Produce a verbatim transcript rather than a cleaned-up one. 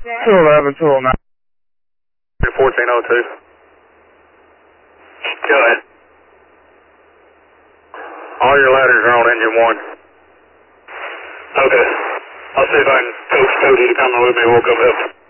two eleven, two oh nine. fourteen oh two. Go ahead. All your ladders are on engine one. Okay. I'll see if I can coax Cody to come with me. We'll come help.